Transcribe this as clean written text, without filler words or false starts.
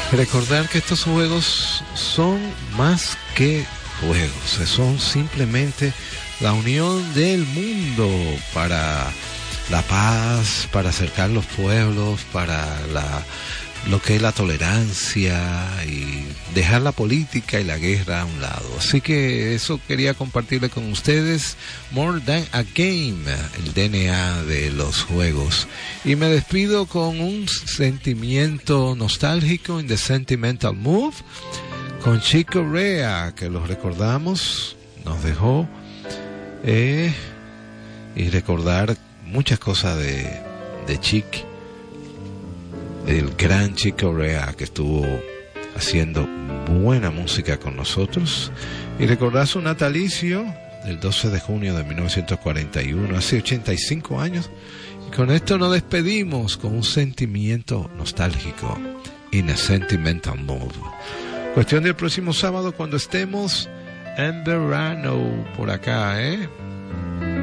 Recordar que estos juegos son más que juegos, son simplemente la unión del mundo para la paz, para acercar los pueblos, para lo que es la tolerancia y dejar la política y la guerra a un lado. Así que eso quería compartirle con ustedes, More Than a Game, el DNA de los juegos. Y me despido con un sentimiento nostálgico, in the Sentimental Move, con Chick Corea, que lo recordamos, nos dejó, y recordar muchas cosas de Chick, el gran Chick Corea, que estuvo haciendo buena música con nosotros, y recordar su natalicio del 12 de junio de 1941, hace 85 años. Y con esto nos despedimos con un sentimiento nostálgico, in a Sentimental Move. Cuestión del próximo sábado, cuando estemos en verano por acá,